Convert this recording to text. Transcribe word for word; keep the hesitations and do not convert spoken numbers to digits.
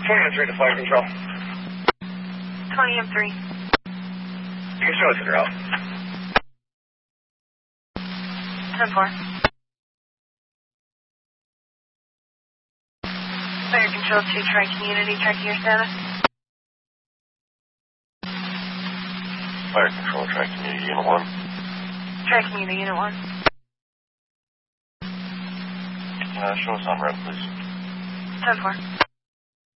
twenty M three to fire control. twenty M three. You can show us the route. ten four. Fire control to Tri-Community, checking your status. Fire control, Tri-Community, Unit one. Tri-Community, Unit one. Uh, show us on route, please. ten four.